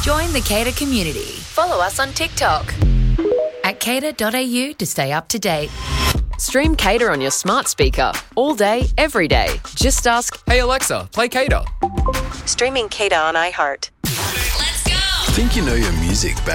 Join the Cater community. Follow us on TikTok at cater.au to stay up to date. Stream Cater on your smart speaker all day, every day. Just ask, Hey Alexa, play Cater. Streaming Cater on iHeart. Let's go! Think you know your music, babe?